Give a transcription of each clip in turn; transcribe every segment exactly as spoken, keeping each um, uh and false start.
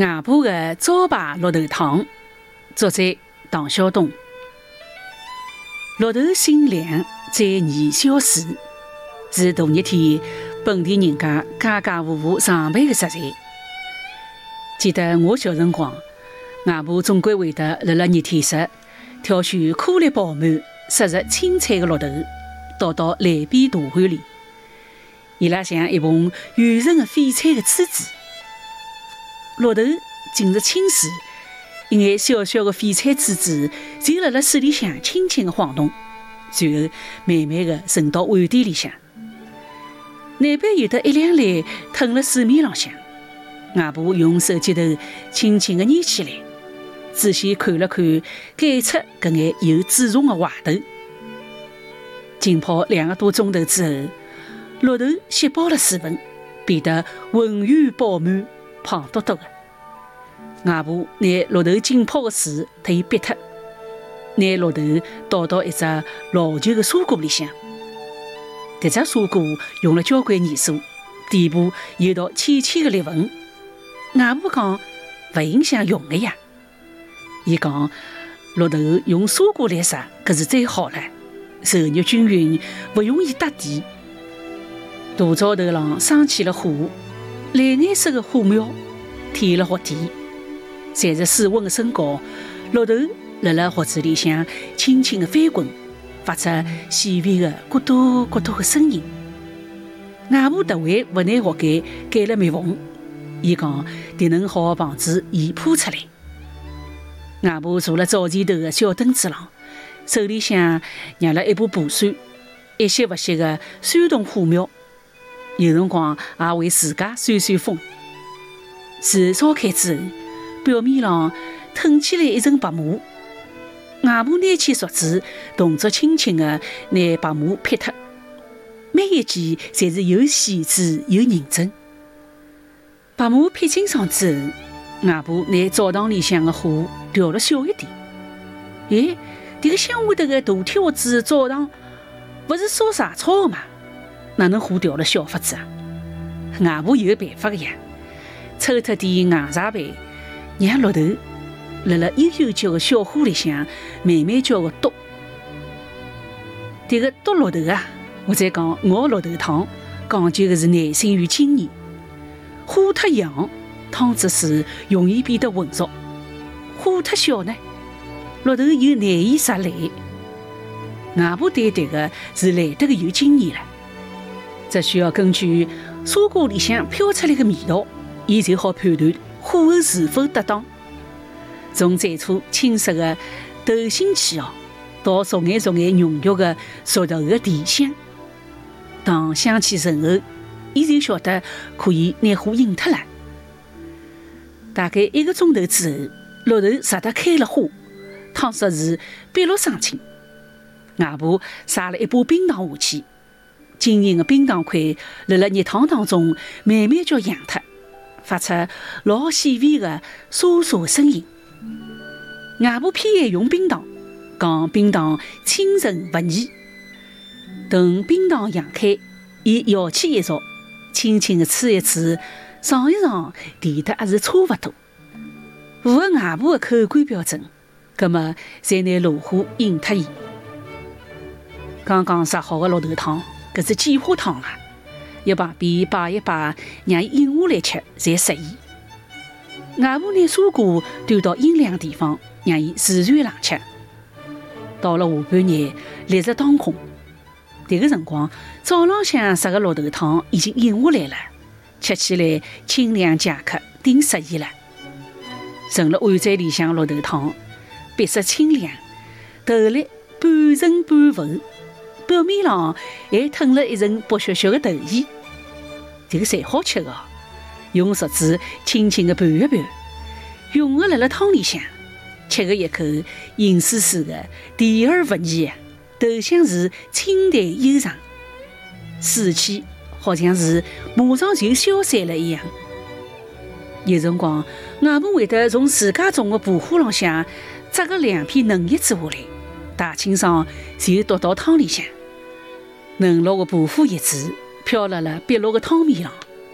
外婆的招牌绿豆汤，作者唐晓东。绿豆心凉，再燃消暑，是大热天本地人家家家户户常备的食材。记得我小辰光，外婆总归会得辣辣热天时挑选颗粒饱满、色泽青翠的绿豆，倒到来边大碗里，伊拉像一盆圆润的翡翠的珠子。绿豆浸入清水，一眼小小的翡翠珠子就辣辣水里向轻轻的晃动，随后慢慢的沉到碗底里向。难边有得一两粒腾辣水面浪向，外婆用手指头轻轻的捏起来，仔细看了看，拣出搿眼有籽虫的坏豆。浸泡两个多钟头之后，绿豆吸饱了水分，变得浑圆饱满、胖嘟嘟的。外婆拿绿豆浸泡的水特意逼脱，拿绿豆倒到一只老旧的砂锅里向。搿只砂锅用了交关年数，底部有道浅浅的裂纹。外婆讲勿影响用的呀。伊讲绿豆用砂锅来杀，搿是最好了，受热均匀，勿容易搭底。大灶头浪生起了火，蓝颜色的火苗添了锅底。随着水温的升高，绿豆辣辣锅子里向轻轻的翻滚，发出细微的咕嘟咕嘟的声音。外婆特为勿拿锅盖盖了密缝，伊讲迭能好防止盐泼出来。外婆坐辣灶前头的小凳子浪，手里向捏了一把蒲扇，一吸勿吸的扇动火苗，有辰光也为自家扇扇风。水烧开之后，表面浪腾起来一层白沫，外婆拿起竹子，动作轻轻的拿白沫撇脱，每一记侪是又细致又认真。白沫撇清爽之后，外婆拿灶堂里向的火调了小一点。哎，迭个乡下头的大铁锅子灶堂勿是烧柴草的嘛，哪能火调了小法子啊？外婆有办法的呀，抽脱点硬柴板，让绿豆辣辣幽幽焦的小火里向慢慢叫个剁。迭个剁绿豆啊，或者讲熬绿豆汤，讲究的是耐心与经验。火太强，汤汁水容易变得浑浊；火太小呢，绿豆又难以杀烂。外婆对迭个是来得个有经验了，只需要根据砂锅里向飘出来的味道，伊就好判断火候是否得当。从最初青色的豆腥气哦，到逐眼逐眼浓郁的熟豆的甜香，当香气醇厚，伊就晓得可以拿火引脱了。大概一个钟头之后，绿豆熟得开了花，汤汁是碧绿生青。外婆撒了一把冰糖下去，晶莹的冰糖块辣辣热汤当中慢慢叫扬脱，发出老细微的沙沙的声音。外婆偏爱用冰糖，讲冰糖清纯勿腻。等冰糖扬开，伊摇起一勺，轻轻的吹一吹，尝一尝，甜得还是差勿多。符合外婆的口感标准，葛末才拿炉火引脱伊。刚刚杀好的绿豆汤，搿是简化汤啊，一旁边摆一摆，让伊饮下来吃才适宜。外婆拿砂锅端到阴凉地方，让伊自然冷却。到了下半日，烈日当空，迭个辰光，灶浪向杀个绿豆汤已经饮下来了，吃起来清凉解渴，顶适宜了。盛了碗盏里向绿豆汤，白色清凉，豆粒半沉半浮，表面上还腾了一层薄削削的豆馅，这个侪好吃的哦。用勺子轻轻的拌一拌，融合辣辣汤里向，吃个一口饮丝丝的，甜而不腻，豆香是清淡悠长，水气好像是马上就消散了一样。有辰光，外婆会得从自家种的蒲花浪向摘个两片嫩叶子下来，大清爽就倒到汤里向。嫩绿的蒲花叶子飘辣辣碧绿的汤面上，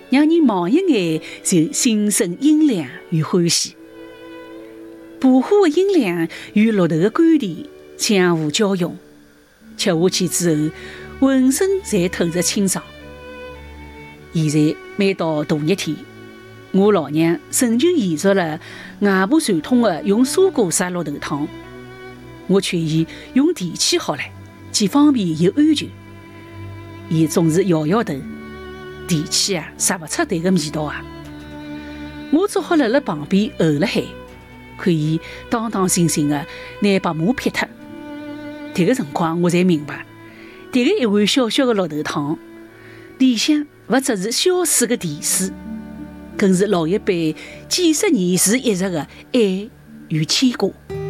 让人望一眼就心生阴凉与欢喜。薄荷的阴凉与绿豆的甘甜相互交融，吃下去之后，浑身侪透着清爽。现在每到大热天，我老娘仍旧延续了外婆传统的用蔬果杀绿豆汤，我劝伊用电器好了，既方便又安全。伊总是摇摇头，电器啊杀不出迭个味道啊。我只好辣辣旁边候了海，看伊当当心心的拿白马撇脱。迭个辰光我才明白，迭个一碗小小的绿豆汤里向勿只是消水的甜水，更是老一辈几十年如一日的爱与牵挂。